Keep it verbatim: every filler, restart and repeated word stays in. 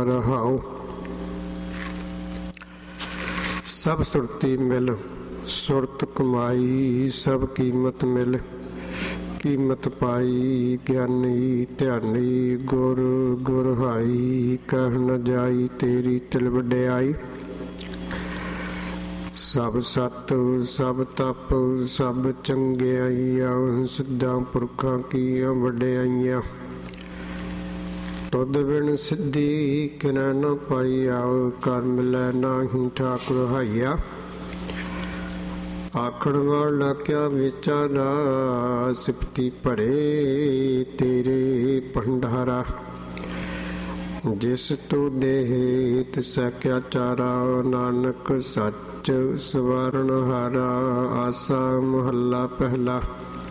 ਰਹਾਉ। ਸਭ ਸੁਰਤੀ ਮਿਲ ਸੁਰਤ ਕਮਾਈ, ਸਭ ਕੀਮਤ ਮਿਲ ਕੀਮਤ ਪਾਈ। ਗਿਆਨੀ ਧਿਆਨੀ ਗੁਰ ਗੁਰ ਹਾਈ, ਕਹਿ ਨ ਜਾਈ ਤੇਰੀ ਤਿਲ ਵਡਿਆਈ। ਸਭ ਸਤ ਸਭ ਤਪ ਸਭ ਚੰਗਿਆਈਆਂ, ਸਿੱਧਾਂ ਪੁਰਖਾਂ ਕੀਆਂ ਵਡਿਆਈਆਂ। ਤੁਧ ਬਿਨ ਸਿੱਧੀ ਕਿਨੈ ਨ ਪਾਈਆ, ਕਰ ਮਿਲੈ ਨਾਹੀਂ ਠਾਕੁਰ ਹਾਈਆ। ਆਖਣ ਵਾਲਾ ਕਿਆ ਵਿਚਾਰਾ, ਸਿਫਤੀ ਭਰੇ ਤੇਰੇ ਭੰਡਾਰਾ। ਜਿਸ ਤੂੰ ਦੇਹ ਤਿਸੈ ਕਿਆ ਚਾਰਾ, ਨਾਨਕ ਸੱਚ ਸਵਾਰਨ ਹਾਰਾ। ਆਸਾ ਮਹੱਲਾ ਪਹਿਲਾ।